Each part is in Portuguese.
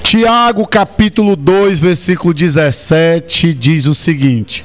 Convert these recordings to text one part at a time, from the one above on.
Tiago, capítulo 2, versículo 17, diz o seguinte: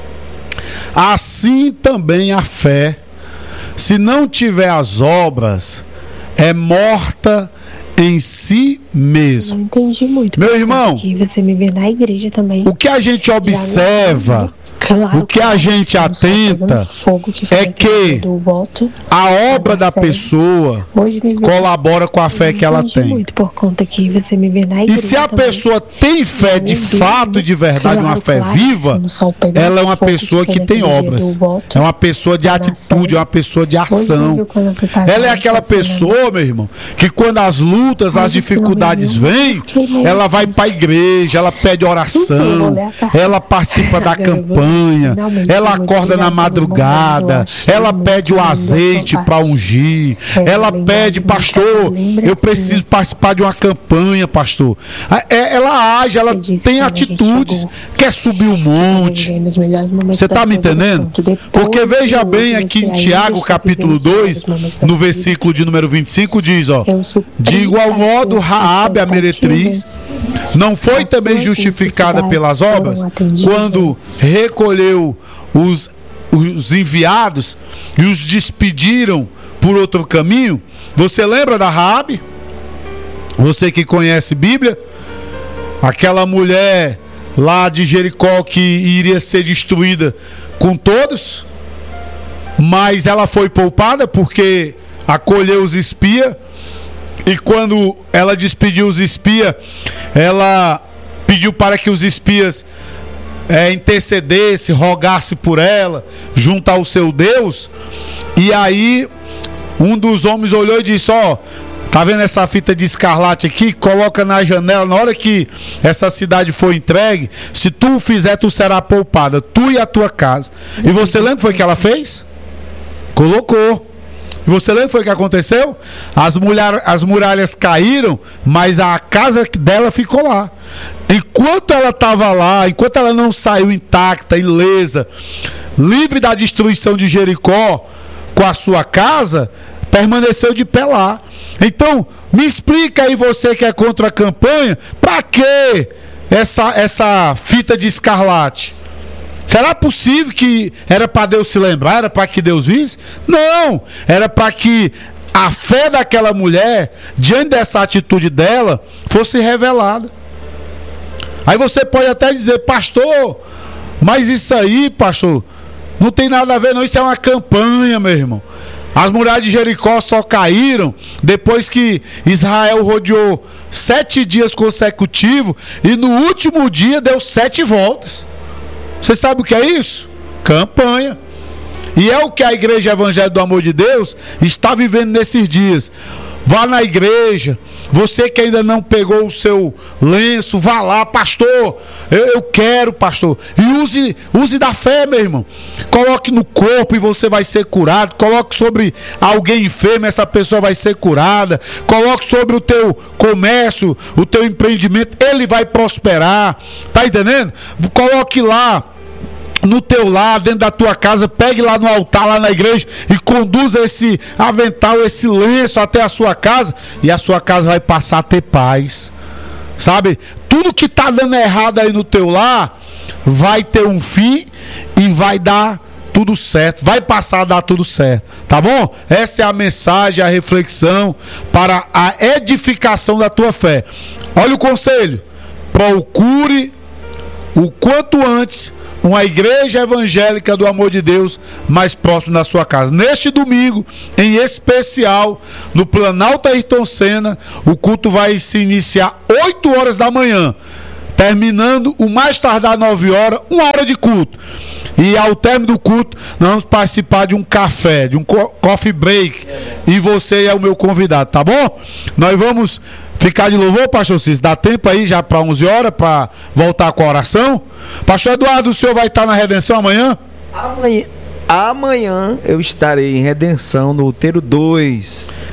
assim também a fé, se não tiver as obras, é morta em si mesmo. Não entendi muito. Meu irmão, que você me vê na igreja também. O que a gente observa, o que a gente atenta é que a obra da pessoa colabora com a fé que ela tem. Muito por conta que você me vê na igreja. E se a pessoa tem fé de fato e de verdade, uma fé viva, ela é uma pessoa que tem obras. É uma pessoa de atitude, é uma pessoa de ação. Ela é aquela pessoa, meu irmão, que quando as lutas, as dificuldades vêm, ela vai para a igreja, ela pede oração, ela participa da campanha, ela acorda na madrugada, ela pede o azeite para ungir, ela pede, pastor, eu preciso participar de uma campanha, pastor. Ela age, ela tem atitudes, quer subir um monte. Você está me entendendo? Porque veja bem aqui em Tiago capítulo 2, no versículo de número 25, diz, ó: de igual modo, Raabe, a meretriz, não foi também justificada pelas obras, quando recolheu os enviados e os despediram por outro caminho? Você lembra da Raabe? Você que conhece Bíblia, aquela mulher lá de Jericó que iria ser destruída com todos, mas ela foi poupada porque acolheu os espias. E quando ela despediu os espias, ela pediu para que os espias intercedessem, rogassem por ela, junto ao seu Deus. E aí um dos homens olhou e disse: ó, tá vendo essa fita de escarlate aqui? Coloca na janela, na hora que essa cidade for entregue, se tu o fizer, tu será poupada, tu e a tua casa. E você lembra o que foi que ela fez? Colocou. E você lembra o que foi que aconteceu? As muralhas caíram, mas a casa dela ficou lá. Enquanto ela estava lá, enquanto ela não saiu intacta, ilesa, livre da destruição de Jericó, com a sua casa, permaneceu de pé lá. Então, me explica aí, você que é contra a campanha, para que essa fita de escarlate? Será possível que era para Deus se lembrar? Era para que Deus visse? Não! Era para que a fé daquela mulher, diante dessa atitude dela, fosse revelada. Aí você pode até dizer: pastor, mas isso aí, pastor, não tem nada a ver não, isso é uma campanha, meu irmão. As muralhas de Jericó só caíram depois que Israel rodeou 7 dias consecutivos e no último dia deu 7 voltas. Você sabe o que é isso? Campanha. E é o que a Igreja Evangélica do Amor de Deus está vivendo nesses dias. Vá na igreja. Você que ainda não pegou o seu lenço, vá lá: pastor, eu quero, pastor. E use da fé, meu irmão. Coloque no corpo e você vai ser curado. Coloque sobre alguém enfermo, essa pessoa vai ser curada. Coloque sobre o teu comércio, o teu empreendimento, ele vai prosperar. Tá entendendo? Coloque lá no teu lar, dentro da tua casa, pegue lá no altar, lá na igreja, e conduza esse avental, esse lenço até a sua casa, e a sua casa vai passar a ter paz. Sabe? Tudo que está dando errado aí no teu lar vai ter um fim e vai dar tudo certo, vai passar a dar tudo certo, tá bom? Essa é a mensagem, a reflexão para a edificação da tua fé. Olha o conselho: procure o quanto antes uma igreja evangélica do amor de Deus mais próximo da sua casa. Neste domingo, em especial, no Planalto Ayrton Senna, o culto vai se iniciar 8 horas da manhã, terminando o mais tardar 9 horas, 1 hora de culto. E ao término do culto, nós vamos participar de um café, de um coffee break. E você é o meu convidado, tá bom? Nós vamos ficar de louvor, pastor Cícero. Dá tempo aí já para 11 horas para voltar com a oração? Pastor Eduardo, o senhor vai estar na Redenção amanhã? Amanhã eu estarei em Redenção, no Outeiro 2,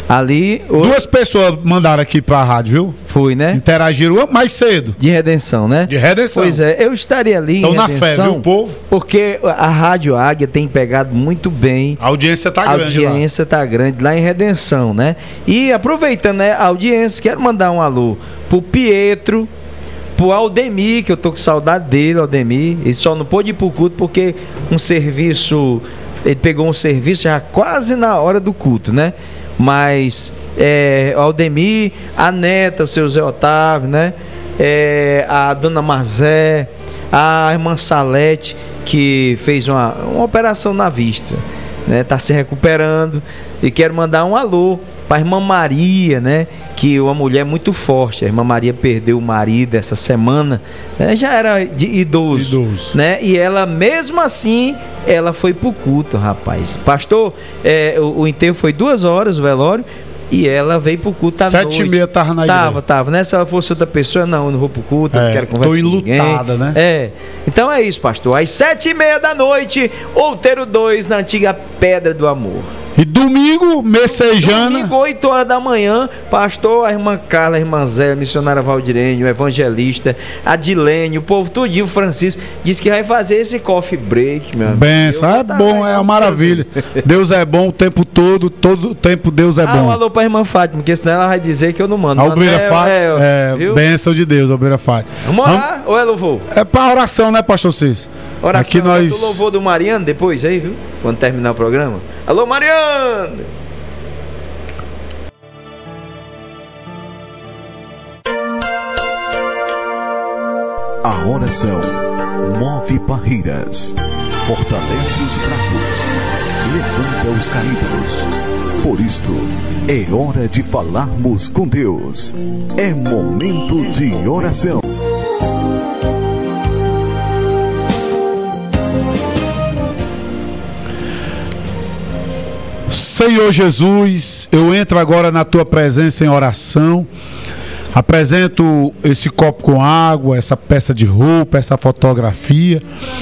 Ali... Duas pessoas mandaram aqui pra rádio, viu? Foi, né? Interagiram mais cedo. De Redenção, né? De Redenção. Pois é, eu estaria ali em Redenção. Estão na fé, viu, povo? Porque a Rádio Águia tem pegado muito bem. A audiência tá grande lá. A audiência tá grande lá em Redenção, né? E aproveitando, né, a audiência, quero mandar um alô pro Pietro, pro Aldemir, que eu tô com saudade dele, Aldemir. Ele só não pôde ir pro culto porque ele pegou um serviço já quase na hora do culto, né? Mas Aldemir, a neta, o seu Zé Otávio, né? A dona Mazé, a irmã Salete, que fez uma operação na vista, né? Tá se recuperando. E quero mandar um alô para a irmã Maria, né? Que é uma mulher muito forte. A irmã Maria perdeu o marido essa semana, né? Já era idoso, né? E ela, mesmo assim, ela foi pro culto, rapaz. Pastor, o enterro foi 2 horas, o velório, e ela veio pro culto à noite. 7h30 tava na igreja. Tava, né? Se ela fosse outra pessoa, não, eu não vou pro culto, eu não quero conversar com ninguém. Tô enlutada, né? Então é isso, pastor. Às 7h30 da noite, Outeiro 2, na antiga Pedra do Amor. E domingo, Messejana. Domingo, 8 horas da manhã, pastor, a irmã Carla, a irmã Zé, a missionária Valdirene, o evangelista, a Dilene, o povo tudinho, o Francisco, disse que vai fazer esse coffee break, meu amigo. Benção, é bom, é uma maravilha. Deus é bom o tempo todo o tempo Deus é bom. Um alô pra irmã Fátima, porque senão ela vai dizer que eu não mando. Albeira Fátima, bênção de Deus, Albeira Fátima. Vamos orar ou é louvor? É pra oração, né, pastor Cícero? Oração, aqui nós... o louvor do Mariano depois aí, viu? Quando terminar o programa. Alô, Mariano! A oração move barreiras, fortalece os fracos, levanta os caídos. Por isto, é hora de falarmos com Deus. É momento de oração. Senhor Jesus, eu entro agora na tua presença em oração. Apresento esse copo com água, essa peça de roupa, essa fotografia.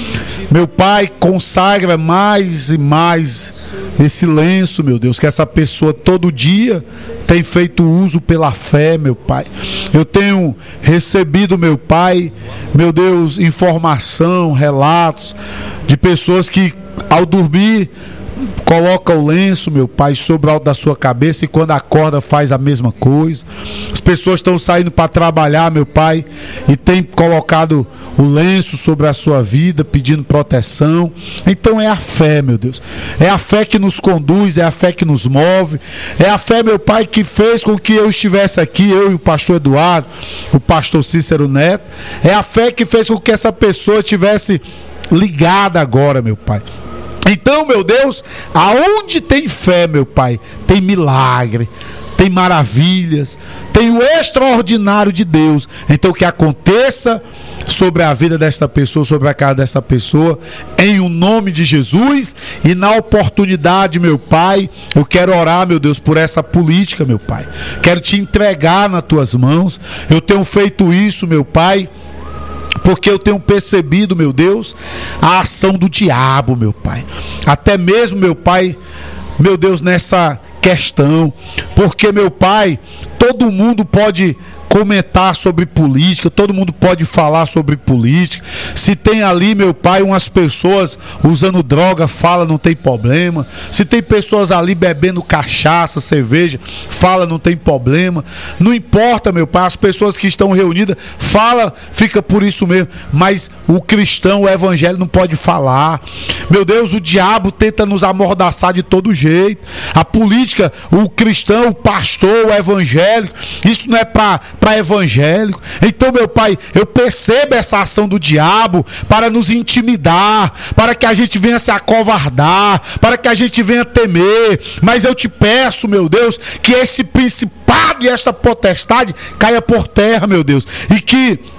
Meu Pai, consagra mais e mais esse lenço, meu Deus, que essa pessoa todo dia tem feito uso pela fé, meu Pai. Eu tenho recebido, meu Pai, meu Deus, informação, relatos de pessoas que ao dormir coloca o lenço, meu Pai, sobre o alto da sua cabeça, e quando acorda faz a mesma coisa. As pessoas estão saindo para trabalhar, meu Pai, e tem colocado o lenço sobre a sua vida, pedindo proteção. Então é a fé, meu Deus. É a fé que nos conduz, é a fé que nos move. É a fé, meu Pai, que fez com que eu estivesse aqui, eu e o pastor Eduardo, o pastor Cícero Neto. É a fé que fez com que essa pessoa estivesse ligada agora, meu Pai. Então, meu Deus, aonde tem fé, meu Pai, tem milagre, tem maravilhas, tem o extraordinário de Deus. Então que aconteça sobre a vida desta pessoa, sobre a casa desta pessoa, em o nome de Jesus. E na oportunidade, meu Pai, eu quero orar, meu Deus, por essa política, meu Pai. Quero te entregar nas tuas mãos. Eu tenho feito isso, meu Pai, porque eu tenho percebido, meu Deus, a ação do diabo, meu Pai. Até mesmo, meu Pai, meu Deus, nessa questão. Porque, meu Pai, todo mundo pode comentar sobre política, todo mundo pode falar sobre política. Se tem ali, meu Pai, umas pessoas usando droga, fala, não tem problema. Se tem pessoas ali bebendo cachaça, cerveja, fala, não tem problema. Não importa, meu Pai, as pessoas que estão reunidas, fala, fica por isso mesmo. Mas o cristão, o evangelho não pode falar. Meu Deus, o diabo tenta nos amordaçar de todo jeito. A política, o cristão, o pastor, o evangélico, isso não é para evangélico. Então, meu Pai, eu percebo essa ação do diabo para nos intimidar, para que a gente venha se acovardar, para que a gente venha temer. Mas eu te peço, meu Deus, que esse principado e esta potestade caia por terra, meu Deus, e que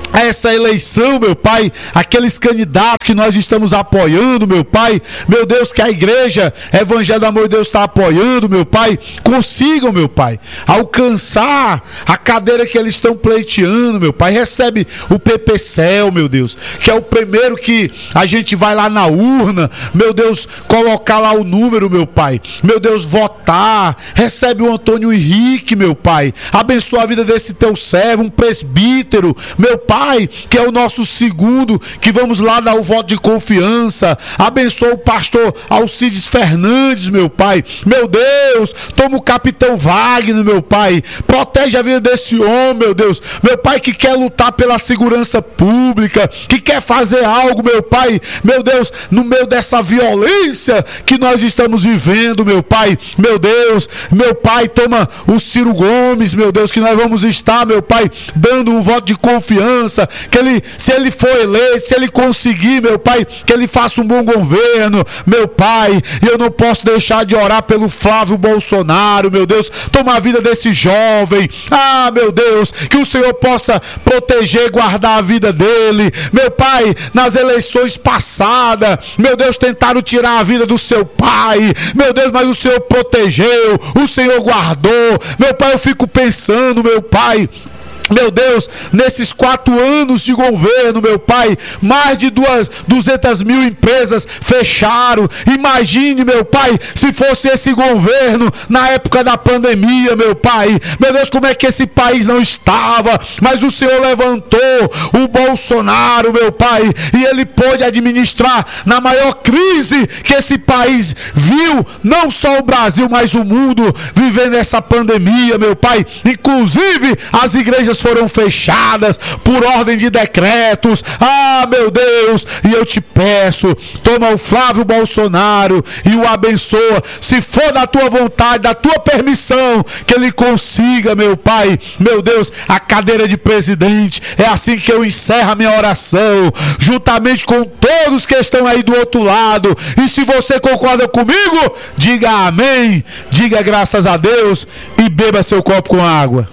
a essa eleição, meu Pai, aqueles candidatos que nós estamos apoiando, meu Pai, meu Deus, que a igreja Evangelho do Amor de Deus está apoiando, meu Pai, consigam, meu Pai, alcançar a cadeira que eles estão pleiteando, meu Pai. Recebe o PPCEL, meu Deus, que é o primeiro que a gente vai lá na urna, meu Deus, colocar lá o número, meu Pai, meu Deus, votar. Recebe o Antônio Henrique, meu Pai, abençoa a vida desse teu servo, um presbítero, meu Pai, que é o nosso segundo, que vamos lá dar o voto de confiança. Abençoa o pastor Alcides Fernandes, meu Pai, meu Deus, toma o capitão Wagner, meu Pai, protege a vida desse homem, meu Deus, meu Pai, que quer lutar pela segurança pública, que quer fazer algo, meu Pai, meu Deus, no meio dessa violência que nós estamos vivendo, meu Pai, meu Deus, meu Pai, toma o Ciro Gomes, meu Deus, que nós vamos estar, meu Pai, dando um voto de confiança, que ele, se ele for eleito, se ele conseguir, meu Pai, que ele faça um bom governo, meu Pai. E eu não posso deixar de orar pelo Flávio Bolsonaro, meu Deus, toma a vida desse jovem, meu Deus, que o Senhor possa proteger, guardar a vida dele, meu Pai. Nas eleições passadas, meu Deus, tentaram tirar a vida do seu pai, meu Deus, mas o Senhor protegeu, o Senhor guardou, meu Pai. Eu fico pensando, meu Pai, meu Deus, nesses 4 anos de governo, meu Pai, mais de 200 mil empresas fecharam. Imagine, meu Pai, se fosse esse governo na época da pandemia, meu Pai. Meu Deus, como é que esse país não estava? Mas o Senhor levantou o Bolsonaro, meu Pai, e ele pôde administrar na maior crise que esse país viu, não só o Brasil, mas o mundo vivendo essa pandemia, meu Pai. Inclusive, as igrejas foram fechadas por ordem de decretos. Meu Deus, e eu te peço, toma o Flávio Bolsonaro e o abençoa, se for da tua vontade, da tua permissão, que ele consiga, meu Pai, meu Deus, a cadeira de presidente. É assim que eu encerro a minha oração, juntamente com todos que estão aí do outro lado. E se você concorda comigo, diga amém, diga graças a Deus e beba seu copo com água.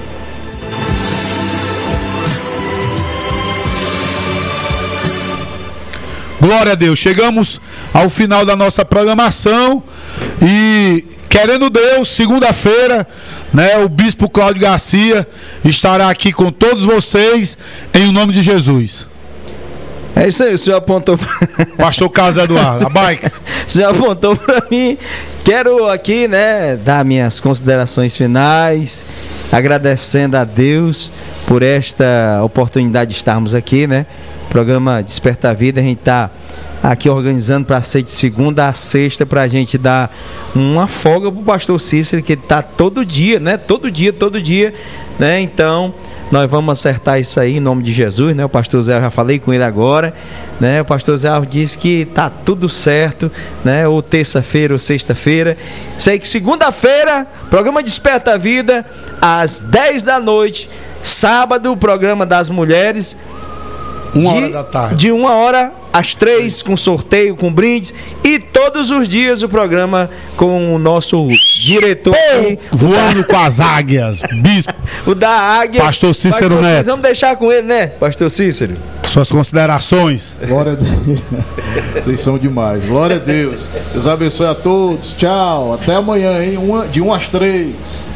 Glória a Deus, chegamos ao final da nossa programação e, querendo Deus, segunda-feira, né, o Bispo Cláudio Garcia estará aqui com todos vocês, em nome de Jesus. É isso aí, o senhor apontou Pastor Carlos Eduardo, a bike. O senhor apontou para mim. Quero aqui, né, dar minhas considerações finais, agradecendo a Deus por esta oportunidade de estarmos aqui, né? Programa Desperta a Vida, a gente está aqui organizando para ser de segunda a sexta, para a gente dar uma folga para o pastor Cícero, que está todo dia, né? Todo dia, né? Então, nós vamos acertar isso aí em nome de Jesus, né? O pastor Zé, eu já falei com ele agora, né? O pastor Zé disse que tá tudo certo, né? Ou terça-feira ou sexta-feira. Sei que segunda-feira, programa Desperta a Vida, às 10 da noite, sábado, o programa das mulheres, 1h da tarde. De 1h às 3h, com sorteio, com brindes. E todos os dias o programa com o nosso diretor aqui, voando com as águias, bispo. O da águia. Pastor Cícero Neto. Vamos deixar com ele, né, Pastor Cícero? Suas considerações. Glória a Deus. Vocês são demais. Glória a Deus. Deus abençoe a todos. Tchau. Até amanhã, hein? De 1 às 3.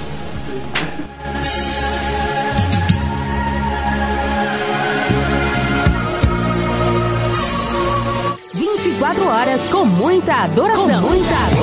horas com muita adoração.